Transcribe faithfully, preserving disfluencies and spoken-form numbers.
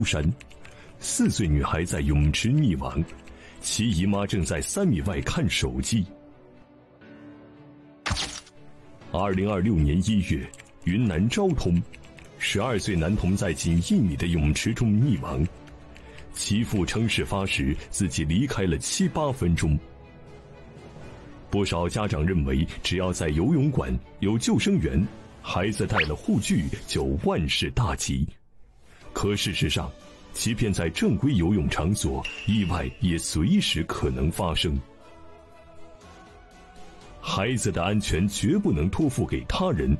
山，四岁女孩在泳池溺亡，其姨妈正在三米外看手机。二零二六年一月，云南昭通，十二岁男童在仅一米的泳池中溺亡，其父称事发时自己离开了七八分钟。不少家长认为，只要在游泳馆有救生员，孩子带了护具就万事大吉。可事实上，即便在正规游泳场所，意外也随时可能发生。孩子的安全绝不能托付给他人，